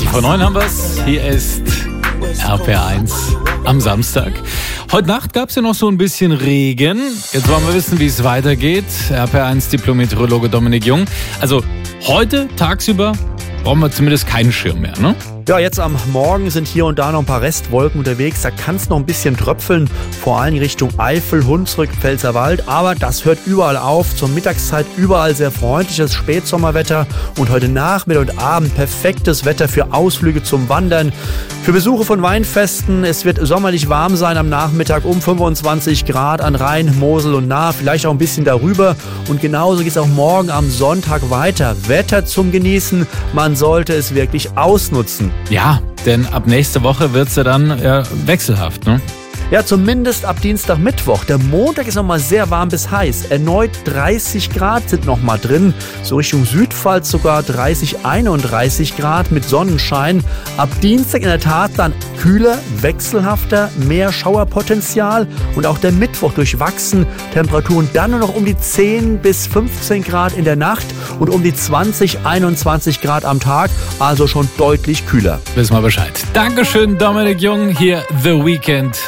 20:09 haben wir's. Hier ist RPR1 am Samstag. Heute Nacht gab es ja noch so ein bisschen Regen. Jetzt wollen wir wissen, wie es weitergeht. RPR1 Diplom-Meteorologe Dominik Jung. Also heute tagsüber brauchen wir zumindest keinen Schirm mehr, ne? Ja, jetzt am Morgen sind hier und da noch ein paar Restwolken unterwegs. Da kann es noch ein bisschen tröpfeln, vor allem Richtung Eifel, Hunsrück, Pfälzerwald. Aber das hört überall auf. Zur Mittagszeit überall sehr freundliches Spätsommerwetter. Und heute Nachmittag und Abend perfektes Wetter für Ausflüge zum Wandern, für Besuche von Weinfesten. Es wird sommerlich warm sein am Nachmittag um 25 Grad an Rhein, Mosel und Nahe. Vielleicht auch ein bisschen darüber. Und genauso geht es auch morgen am Sonntag weiter. Wetter zum Genießen. Man sollte es wirklich ausnutzen. Ja, denn ab nächste Woche wird's ja dann wechselhaft, ne? Ja, zumindest ab Dienstag, Mittwoch. Der Montag ist nochmal sehr warm bis heiß. Erneut 30 Grad sind nochmal drin. So Richtung Südpfalz sogar 30, 31 Grad mit Sonnenschein. Ab Dienstag in der Tat dann kühler, wechselhafter, mehr Schauerpotenzial. Und auch der Mittwoch durchwachsen. Temperaturen dann nur noch um die 10 bis 15 Grad in der Nacht und um die 20, 21 Grad am Tag. Also schon deutlich kühler. Wissen wir Bescheid. Dankeschön, Dominik Jung. Hier The Weekend